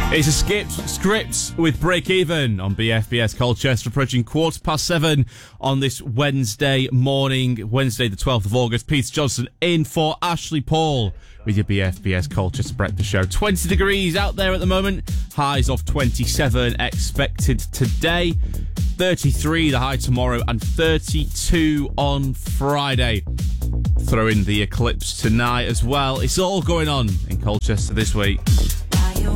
It's a skipped script with Break Even on BFBS Colchester, approaching 7:15 on this Wednesday morning, Wednesday the 12th of August. Peter Johnson in for Ashley Paul with your BFBS Colchester Breakfast Show. 20 degrees out there at the moment, highs of 27 expected today, 33 the high tomorrow, and 32 on Friday. Throw in the eclipse tonight as well. It's all going on in Colchester this week.